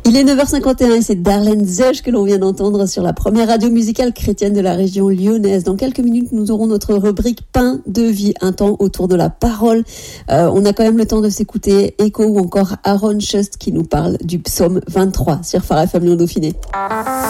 Il est 9h51 et c'est Darlene Zeuch que l'on vient d'entendre sur la première radio musicale chrétienne de la région lyonnaise. Dans quelques minutes, nous aurons notre rubrique Pain de vie, un temps autour de la parole. On a quand même le temps de s'écouter Echo ou encore Aaron Schust qui nous parle du psaume 23 sur Phare FM Lyon Dauphiné.